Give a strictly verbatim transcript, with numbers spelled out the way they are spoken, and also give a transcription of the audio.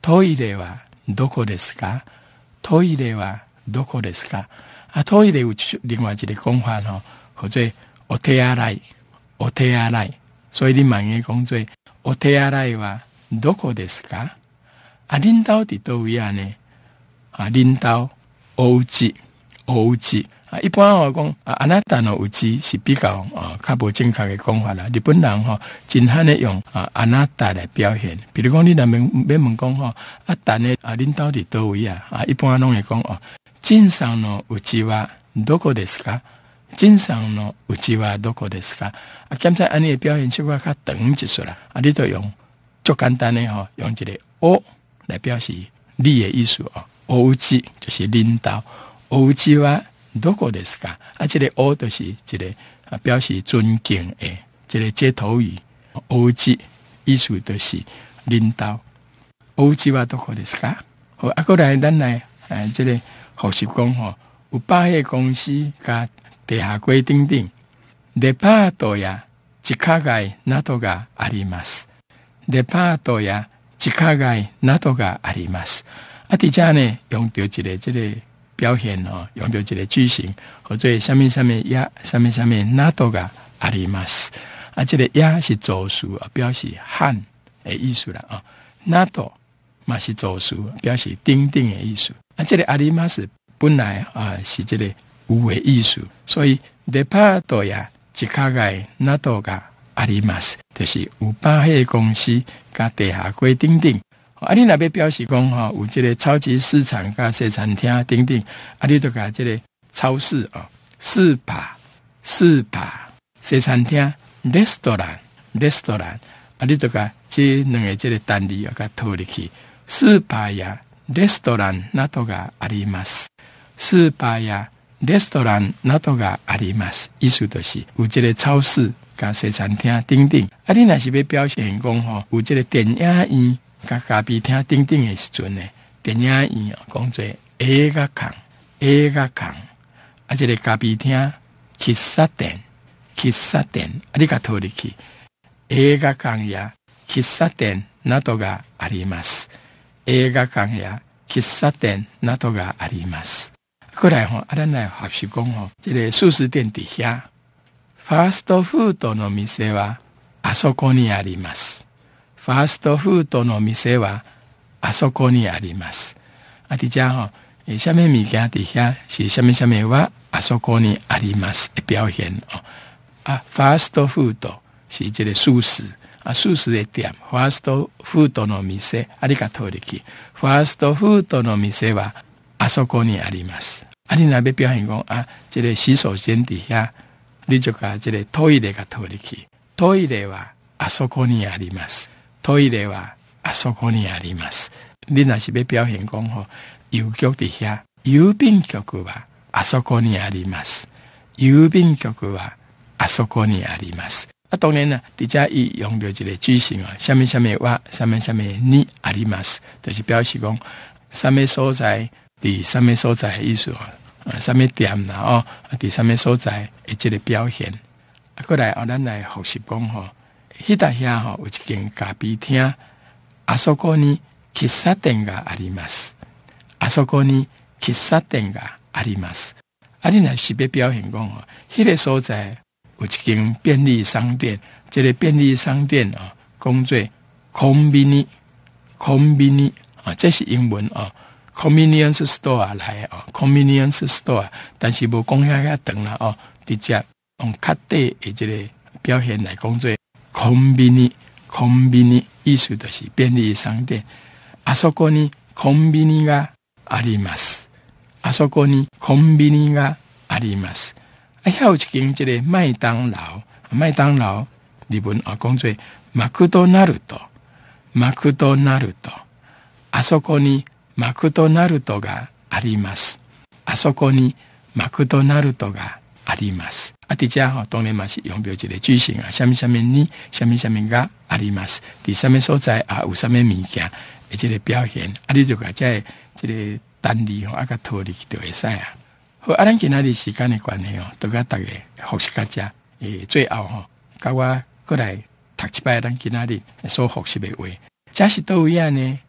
トイレはどこですか？トイレはどこですか？啊，トイレ有另外一个讲法吼，或者お手洗い、お手洗い。所以你慢嘅讲做お手洗いはどこですか？啊，恁兜伫倒位啊呢？啊，恁兜お家、お家。啊，一般我讲啊，あなたのうち是比较啊较无正确嘅讲法啦。日本人吼、哦，真罕咧用啊あなた来表现。比如讲，你若要要问讲吼，啊，等咧啊，恁兜伫倒位啊？啊，一般拢会讲哦，金さんのうちはどこですか？金さんのうちはどこですか？啊，检查安尼嘅表现，小可较长一撮啦。啊，你都用足简单嘅吼，用一个お来表示你嘅意思哦。おうち就是恁兜，おうちはどこですか？啊，这个お就是一个啊表示尊敬的这个接头语，おうち意思就是恁兜。おうちはどこですか？好，啊，过来咱来诶，这个复习讲吼，有百货公司甲地下街等等，デパートや地下街などがあります。デパートや地下街などがあります。啊，伫遮呢用到一个这个表现哦，用到一个句型，或者什么什么呀，什么什么などがあります。啊，这个呀是助数啊，表示和的意思啦啊。など嘛是助数，表示等等的意思。啊，这个あります本来啊是这个有的意思，所以デパートや地下街などがあります，就是有百货公司甲地下街等等。啊，你若要表示讲吼，有这个超级市场甲西餐厅等等，啊，你就甲这个超市啊、スーパー、スーパー、西餐厅、レストラン、レストラン，啊，你就甲这两个这个单字啊，甲套入去。スーパーやレストランなどがあります。スーパーやレストランなどがあります。意思就是有这个超市甲西餐厅等等。啊，你若是要表现讲吼，有这个电影院。甲咖啡厅等等的时阵呢，电影院啊，讲做映画館、映画館，啊，这个咖啡厅、喫茶店、喫茶店，啊，你甲套入去，映画館や喫茶店などがあります。映画館や喫茶店などがあります。過來吼，啊，咱來學習講吼，這個素食店底下，ファーストフードの店はあそこにあります。ファーストフードの店はあそこにあります。啊，伫遮吼，诶，什么物件伫遐是什么什么はあそこにあります的表現哦。啊，ファーストフード是这个素食啊，素食的店。ファーストフードの店，啊，你甲套入去。ファーストフードの店はあそこにあります。啊，你若要表現講啊，这个洗手間伫遐，你就甲这个トイレ甲套入去。トイレはあそこにあります。トイレはあそこにあります。你若是要表現講吼，郵局伫遐，郵便局はあそこにあります。郵便局はあそこにあります。啊，当然啦，伫遮伊用到一个句型啊，什么什么は什么什么にあります，就是表示講什么所在伫什么所在的意思啊，啊，什么店啦哦，伫什么所在的这个表現。啊，過來啊，咱來學習講吼。迄搭遐吼有一間咖啡廳，あそこに喫茶店があります。あそこに喫茶店があります。啊，你若是要表現講吼，迄個所在有一間便利商店，這個便利商店哦，講做コンビニ、コンビニ啊，這是英文哦 ，convenience store 來哦 ，convenience store，但是無講遐遐長啦哦，直接用較短的這個表現來講做。コンビニ、コンビニ意思就是便利商店。あそこにコンビニがあります。あそこにコンビニがあります。啊，遐有一間即個麥當勞，麥當勞日文啊講做マクドナルド、マクドナルド。あそこにマクドナルドがあります。あそこにマクドナルドがあります。啊，伫遮吼，当然嘛是用到一个句型啊，什么什么呢，什么什么があります。伫什么所在啊，有什么物件，诶，这个表现，啊，你就甲这这个单字吼，啊，甲套入去就会使啊。好，啊，咱今仔日時間的關係哦，都甲大家學習到遮。誒，最後吼，甲我過來讀一擺咱今仔日所學習的話，這是倒位啊呢？